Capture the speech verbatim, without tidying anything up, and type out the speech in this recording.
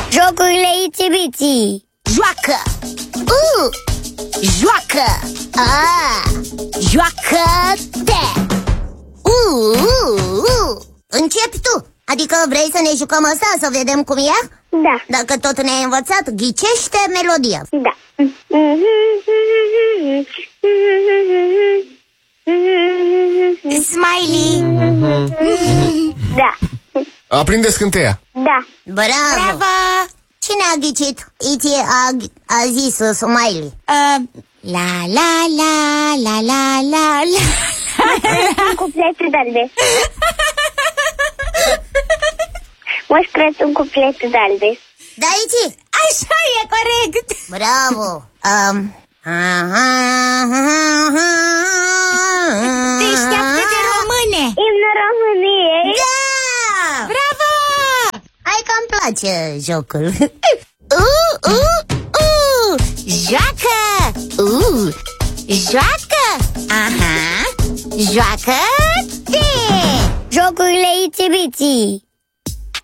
Jocurile Itsy-Bitsy. Joacă! Uh! Joacă! Ah! Joacă-te! Uh, uh, uh. Începi tu. Adică vrei să ne jucăm asta, să vedem cum e? Da. Dacă tot ne-ai învățat, ghicește melodia. Da. Smiley. Da. Aprinde scânteia. Da. Bravo! Bravo! Cine a ghicit? Iti a, a zis uh, Smiley. Uh, la la la la la la la. Cupletul dalbe. Moș Crăciun cupletul dalbe. Da, Iti? Așa e, corect. Bravo! Um... Deșteaptă-te, române. Imnul României. Da! Bravo! Hai că îmi place jocul. Uh, uh, uh. Joacă! Uh. Joacă! Aha! Joacă-te! Jocurile Itsy-Bitsy.